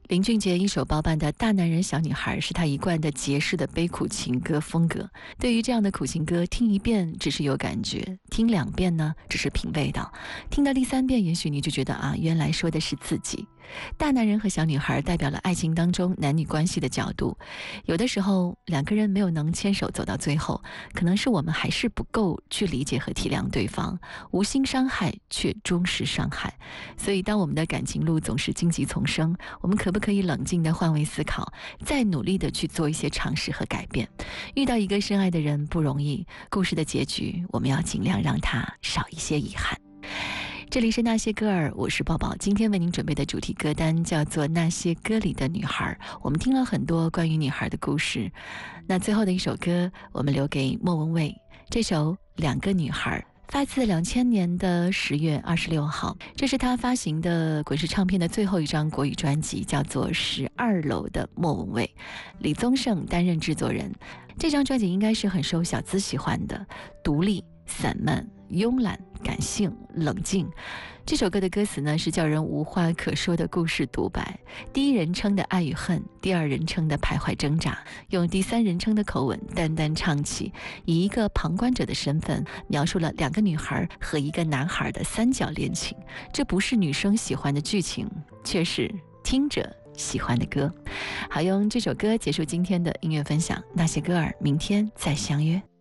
林俊杰一手包办的大男人小女孩是他一贯的杰式的悲苦情歌风格。对于这样的苦情歌，听一遍只是有感觉，听2遍呢只是品味道，听到第3遍也许你就觉得原来说的是自己。大男人和小女孩代表了爱情当中男女关系的角度，有的时候2个人没有能牵手走到最后，可能是我们还是不够去理解和体谅对方，无心伤害却终是伤害。所以当我们的感情路总是荆棘丛生，我们可不可以冷静地换位思考，再努力地去做一些尝试和改变。遇到一个深爱的人不容易，故事的结局我们要尽量让它少一些遗憾。这里是那些歌儿，我是抱抱。今天为您准备的主题歌单叫做《那些歌里的女孩》，我们听了很多关于女孩的故事。那最后的一首歌我们留给莫文蔚，这首《两个女孩》发自2000年的10月26号，这是他发行的滚石唱片的最后一张国语专辑，叫做《12楼的莫文蔚》，李宗盛担任制作人。这张专辑应该是很受小资喜欢的，独立、散漫、慵懒、感性、冷静。这首歌的歌词呢，是叫人无话可说的故事独白，第一人称的爱与恨，第二人称的徘徊挣扎，用第三人称的口吻淡淡唱起，以一个旁观者的身份描述了2个女孩和一个男孩的3角恋情。这不是女生喜欢的剧情，却是听者喜欢的歌。好，用这首歌结束今天的音乐分享，那些歌儿，明天再相约。